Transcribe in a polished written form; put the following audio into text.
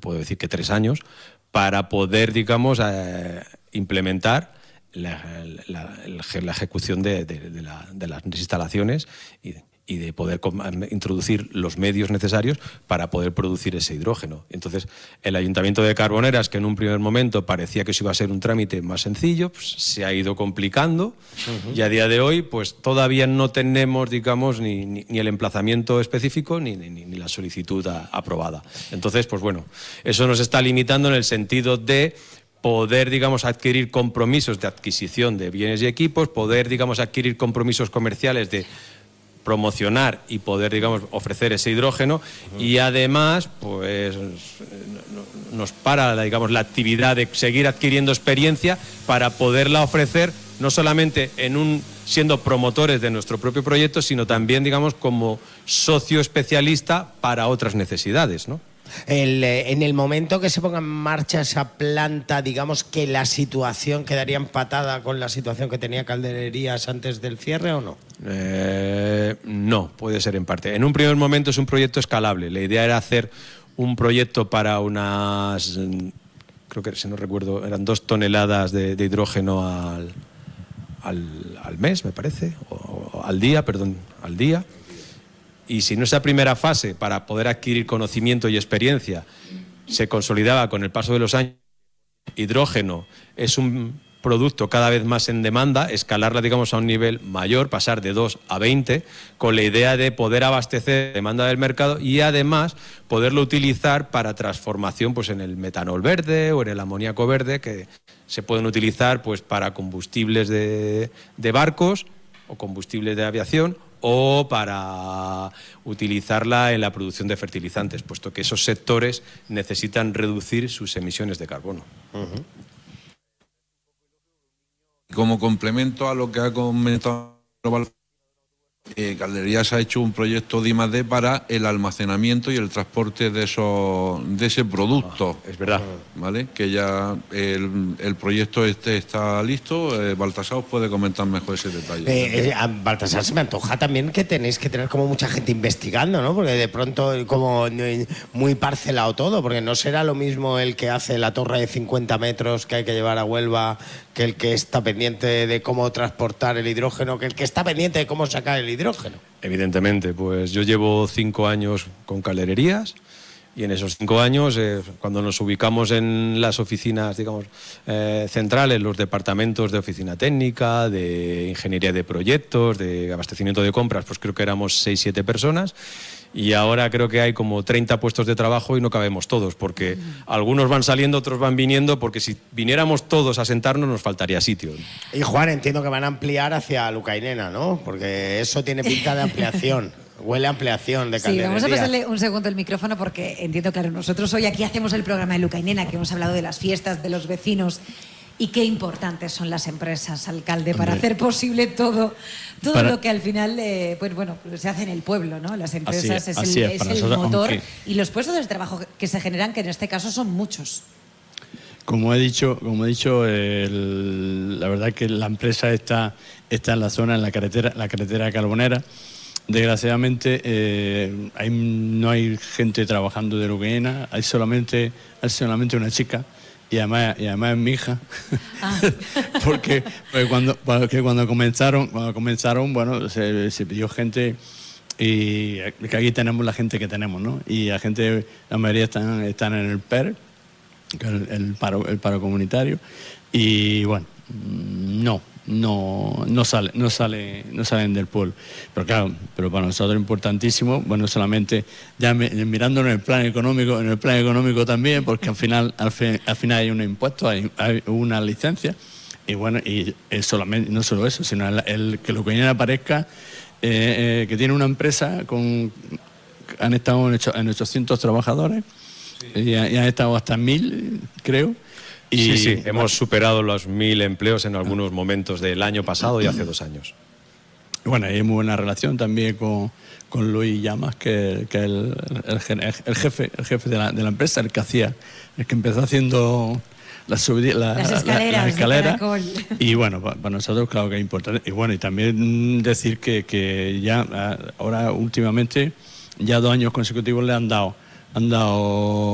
puedo decir que 3 años, para poder, digamos, implementar la ejecución de las instalaciones y de poder introducir los medios necesarios para poder producir ese hidrógeno. Entonces, el Ayuntamiento de Carboneras, que en un primer momento parecía que eso iba a ser un trámite más sencillo, pues se ha ido complicando y a día de hoy pues todavía no tenemos, digamos, ni el emplazamiento específico ni la solicitud aprobada. Entonces, pues bueno, eso nos está limitando en el sentido de poder, digamos, adquirir compromisos de adquisición de bienes y equipos, poder, digamos, adquirir compromisos comerciales de promocionar y poder, digamos, ofrecer ese hidrógeno y además pues nos para, digamos, la actividad de seguir adquiriendo experiencia para poderla ofrecer no solamente siendo promotores de nuestro propio proyecto, sino también, digamos, como socio especialista para otras necesidades, ¿no? En el momento que se ponga en marcha esa planta, digamos que la situación quedaría empatada con la situación que tenía Caldererías antes del cierre, ¿o no? No, puede ser en parte. En un primer momento es un proyecto escalable. La idea era hacer un proyecto para unas, creo que, si no recuerdo, eran 2 toneladas de hidrógeno al mes, me parece, o al día. Y si en esa primera fase, para poder adquirir conocimiento y experiencia, se consolidaba con el paso de los años, hidrógeno es un producto cada vez más en demanda, escalarla, digamos, a un nivel mayor, pasar de 2 a 20, con la idea de poder abastecer la demanda del mercado y además poderlo utilizar para transformación pues, en el metanol verde o en el amoníaco verde, que se pueden utilizar pues, para combustibles de barcos o combustibles de aviación, o para utilizarla en la producción de fertilizantes, puesto que esos sectores necesitan reducir sus emisiones de carbono. Como complemento a lo que ha comentado, Caldererías ha hecho un proyecto de I+D para el almacenamiento y el transporte de ese producto. Es verdad. ¿Vale? Que ya el proyecto está listo. Baltasar os puede comentar mejor ese detalle. A Baltasar, se me antoja también que tenéis que tener como mucha gente investigando, ¿no? Porque de pronto como muy parcelado todo, porque no será lo mismo el que hace la torre de 50 metros que hay que llevar a Huelva que el que está pendiente de cómo transportar el hidrógeno, que el que está pendiente de cómo sacar el hidrógeno. Evidentemente, pues yo llevo 5 años con Caldererías y en esos 5 años, cuando nos ubicamos en las oficinas, digamos, centrales, los departamentos de oficina técnica, de ingeniería de proyectos, de abastecimiento de compras, pues creo que éramos 6-7 personas. Y ahora creo que hay como 30 puestos de trabajo y no cabemos todos, porque algunos van saliendo, otros van viniendo, porque si viniéramos todos a sentarnos nos faltaría sitio. Y Juan, entiendo que van a ampliar hacia Lucainena, ¿no? Porque eso tiene pinta de ampliación. Huele a ampliación de Caldererías. Sí, vamos a pasarle un segundo el micrófono porque entiendo, claro, nosotros hoy aquí hacemos el programa de Lucainena, que hemos hablado de las fiestas, de los vecinos. Y qué importantes son las empresas, alcalde, para hacer posible todo lo que al final pues bueno, se hace en el pueblo, ¿no? Las empresas es el motor y los puestos de trabajo que se generan, que en este caso son muchos. Como he dicho, la verdad que la empresa está en la zona, en la carretera Carbonera. Desgraciadamente no hay gente trabajando de Lucainena, hay solamente una chica. Y además es mi hija. porque cuando comenzaron, bueno, se pidió gente y que aquí tenemos la gente que tenemos, ¿no? Y la mayoría están en el PER, que es el paro comunitario, y bueno, no salen del pueblo. Pero claro, para nosotros es importantísimo, bueno, solamente ya mirando en el plan económico también, porque al final hay un impuesto, hay una licencia, y bueno, y solamente, no solo eso, sino el que Lucainena aparezca, que tiene una empresa han estado en 800 trabajadores, y han estado hasta 1000, creo. Sí, hemos superado los 1000 empleos en algunos momentos del año pasado y hace 2 años. Bueno, hay muy buena relación también con Luis Llamas, que es el jefe de la empresa, el que empezó haciendo las escaleras. Y bueno, para nosotros claro que es importante. Y bueno, y también decir que ya ahora últimamente, ya 2 años consecutivos le han dado